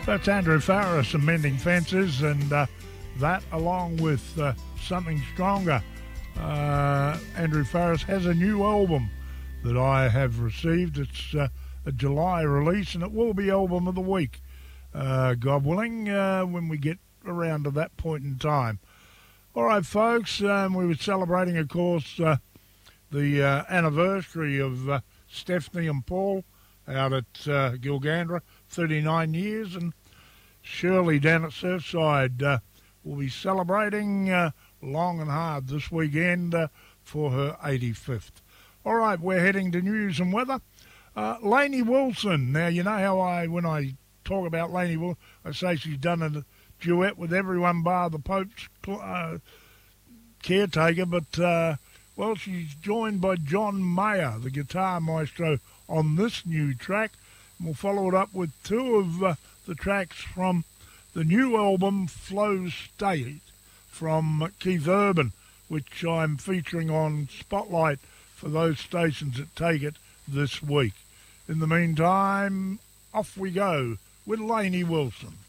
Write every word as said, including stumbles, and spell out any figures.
That's Andrew Farriss and Mending Fences, and uh, that along with uh, Something Stronger. Uh, Andrew Farriss has a new album that I have received. It's uh, a July release, and it will be Album of the Week, uh, God willing, uh, when we get around to that point in time. All right, folks, um, we were celebrating, of course, uh, the uh, anniversary of uh, Stephanie and Paul out at uh, Gilgandra, thirty-nine years, and Shirley down at Surfside uh, will be celebrating uh, long and hard this weekend uh, for her eighty-fifth. All right, we're heading to news and weather. Uh, Lainey Wilson. Now, you know how I, when I talk about Lainey Wilson, I say she's done a duet with everyone bar the Pope's uh, caretaker, but, uh, well, she's joined by John Mayer, the guitar maestro, on this new track. And we'll follow it up with two of uh, the tracks from the new album, Flow State, from Keith Urban, which I'm featuring on Spotlight for those stations that take it this week. In the meantime, off we go with Lainey Wilson.